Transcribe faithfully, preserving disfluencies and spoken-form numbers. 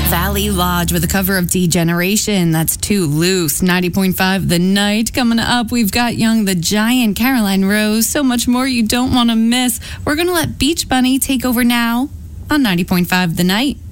Valley Lodge with a cover of Degeneration. That's Too Loose. ninety point five The Night. Coming up, we've got Young the Giant, Caroline Rose, so much more you don't want to miss. We're going to let Beach Bunny take over now on ninety point five The Night.